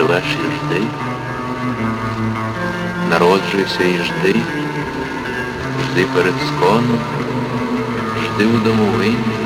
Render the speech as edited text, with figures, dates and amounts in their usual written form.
живеш і жди, народжуйся і жди, жди перед сконом, жди у домовині,